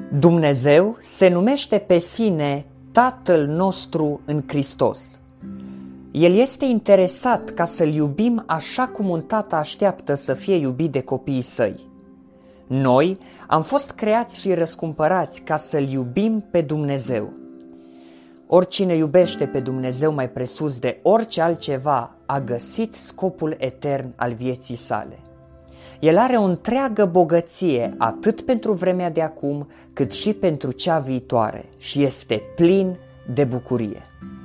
Dumnezeu se numește pe sine Tatăl nostru în Hristos. El este interesat ca să-L iubim așa cum un tată așteaptă să fie iubit de copiii săi. Noi am fost creați și răscumpărați ca să-L iubim pe Dumnezeu. Oricine iubește pe Dumnezeu mai presus de orice altceva a găsit scopul etern al vieții sale. El are o întreagă bogăție atât pentru vremea de acum cât și pentru cea viitoare și este plin de bucurie.